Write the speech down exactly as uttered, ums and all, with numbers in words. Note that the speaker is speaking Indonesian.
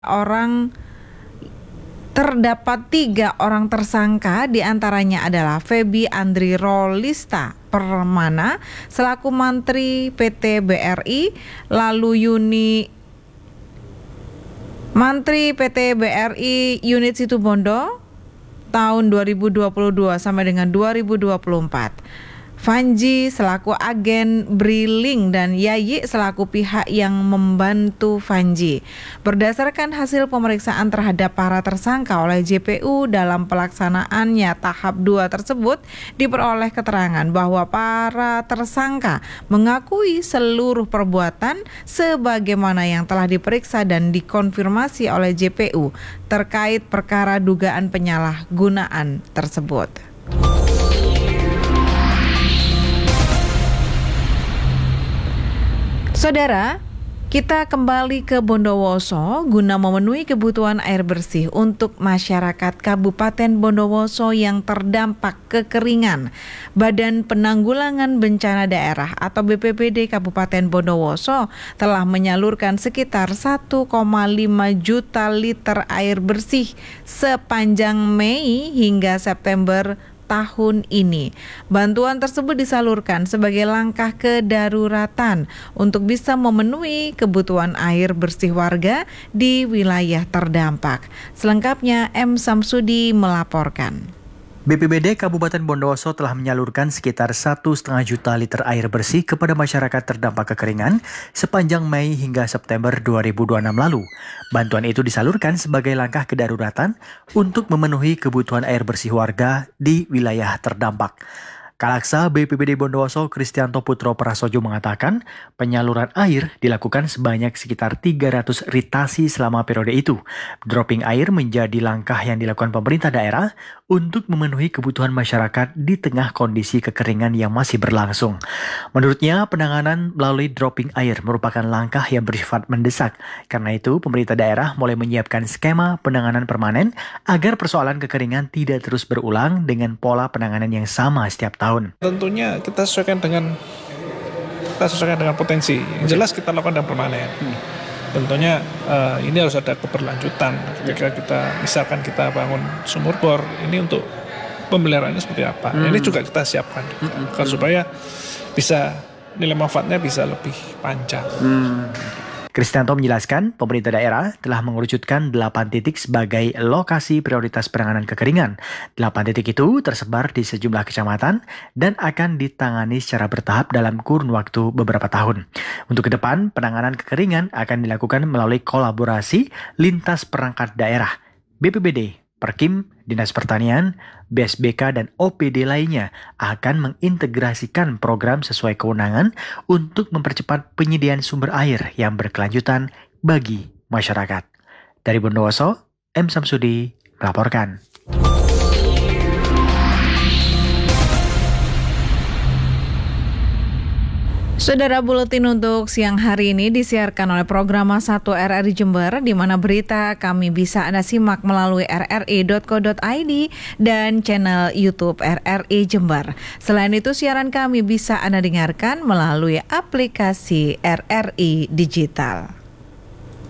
Orang terdapat tiga orang tersangka, diantaranya adalah Feby Andri Rolista Permana selaku Mantri P T B R I, lalu Yuni Mantri P T B R I Unit Situbondo tahun dua ribu dua puluh dua sampai dengan dua ribu dua puluh empat. Fanji selaku agen Briling dan Yayi selaku pihak yang membantu Fanji. Berdasarkan hasil pemeriksaan terhadap para tersangka oleh J P U dalam pelaksanaannya tahap dua tersebut, diperoleh keterangan bahwa para tersangka mengakui seluruh perbuatan sebagaimana yang telah diperiksa dan dikonfirmasi oleh J P U terkait perkara dugaan penyalahgunaan tersebut. Saudara, kita kembali ke Bondowoso guna memenuhi kebutuhan air bersih untuk masyarakat Kabupaten Bondowoso yang terdampak kekeringan. Badan Penanggulangan Bencana Daerah atau B P B D Kabupaten Bondowoso telah menyalurkan sekitar satu koma lima juta liter air bersih sepanjang Mei hingga September tahun ini. Bantuan tersebut disalurkan sebagai langkah kedaruratan untuk bisa memenuhi kebutuhan air bersih warga di wilayah terdampak. Selengkapnya M. Samsudi melaporkan. B P B D Kabupaten Bondowoso telah menyalurkan sekitar satu koma lima juta liter air bersih kepada masyarakat terdampak kekeringan sepanjang Mei hingga September dua ribu dua puluh enam lalu. Bantuan itu disalurkan sebagai langkah kedaruratan untuk memenuhi kebutuhan air bersih warga di wilayah terdampak. Kalaksa B P B D Bondowoso Kristianto Putro Prasojo mengatakan penyaluran air dilakukan sebanyak sekitar tiga ratus ritasi selama periode itu. Dropping air menjadi langkah yang dilakukan pemerintah daerah untuk memenuhi kebutuhan masyarakat di tengah kondisi kekeringan yang masih berlangsung. Menurutnya, penanganan melalui dropping air merupakan langkah yang bersifat mendesak. Karena itu, pemerintah daerah mulai menyiapkan skema penanganan permanen agar persoalan kekeringan tidak terus berulang dengan pola penanganan yang sama setiap tahun. Tentunya kita sesuaikan dengan kita sesuaikan dengan potensi. Yang jelas kita lakukan dan permanen. Hmm. Tentunya uh, ini harus ada keberlanjutan. Ketika kita misalkan kita bangun sumur bor, ini untuk pemeliharaannya seperti apa? Hmm. Ini juga kita siapkan juga, hmm. agar supaya bisa nilai manfaatnya bisa lebih panjang. Hmm. Kristianto menjelaskan pemerintah daerah telah mengerucutkan delapan titik sebagai lokasi prioritas penanganan kekeringan. delapan titik itu tersebar di sejumlah kecamatan dan akan ditangani secara bertahap dalam kurun waktu beberapa tahun. Untuk ke depan, penanganan kekeringan akan dilakukan melalui kolaborasi lintas perangkat daerah, B P B D, Perkim, Dinas Pertanian, B S B K, dan O P D lainnya akan mengintegrasikan program sesuai kewenangan untuk mempercepat penyediaan sumber air yang berkelanjutan bagi masyarakat. Dari Bondowoso, M. Samsudi melaporkan. Saudara, buletin untuk siang hari ini disiarkan oleh Programa satu R R I Jember, di mana berita kami bisa Anda simak melalui r r i dot co dot i d dan channel YouTube R R I Jember. Selain itu, siaran kami bisa Anda dengarkan melalui aplikasi R R I Digital.